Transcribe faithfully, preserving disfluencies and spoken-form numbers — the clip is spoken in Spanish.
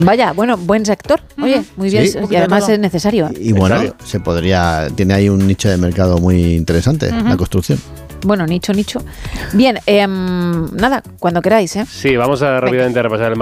Vaya, bueno, buen sector. Oye, muy bien. Sí, y además es necesario. Y, y bueno, se podría, tiene ahí un nicho de mercado muy interesante, uh-huh. la construcción. Bueno, nicho, nicho. Bien, eh, nada, cuando queráis, ¿eh? Sí, vamos a rápidamente repasar el